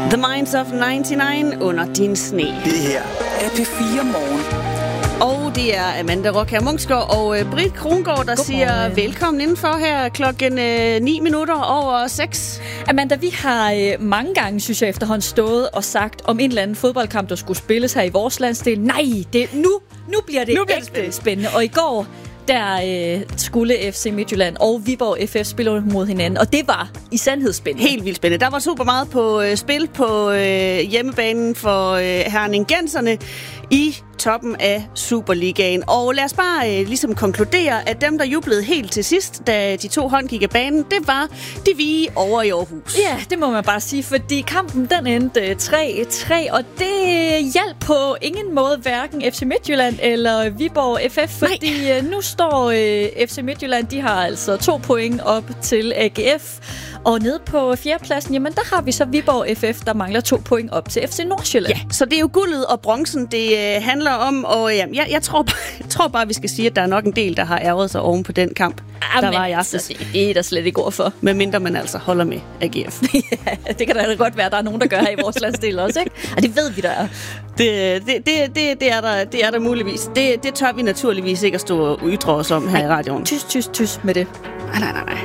The Minds of 99 under din sne. Det her er P4 Morgen. Og det er Amanda Rockher Munksgaard og Britt Krongård, der siger velkommen indenfor her klokken 6:09. Amanda, vi har mange gange, synes jeg, efterhånden stået og sagt om en eller anden fodboldkamp, der skulle spilles her i vores landsdel. Nej, nu bliver det ægte spændende. Og i går, der skulle FC Midtjylland og Viborg FF spille mod hinanden, og det var i sandhed spændende. Helt vildt spændende. Der var super meget på spil på hjemmebanen for Herning-Genserne i toppen af Superligaen. Og lad os bare ligesom konkludere, at dem, der jublede helt til sidst, da de to hold gik af banen, det var de Vige over i Aarhus. Ja, det må man bare sige, fordi kampen den endte 3-3, og det hjalp på ingen måde hverken FC Midtjylland eller Viborg FF, fordi nu står FC Midtjylland, de har altså 2 point op til AGF, og nede på 4. pladsen, jamen der har vi så Viborg FF, der mangler 2 point op til FC Nordsjælland. Ja, så det er jo guldet og bronzen, det handler om, og jeg tror bare, vi skal sige, at der er nok en del, der har ærget sig oven på den kamp, der var i aftes. Det er der slet ikke ord for. Medmindre man altså holder med AGF. Ja, det kan da godt være, der er nogen, der gør her i vores landsdel også, ikke? Og det ved vi, der er. Det er der muligvis. Det tør vi naturligvis ikke at stå og ytre os om her i radioen. Tys med det. Nej.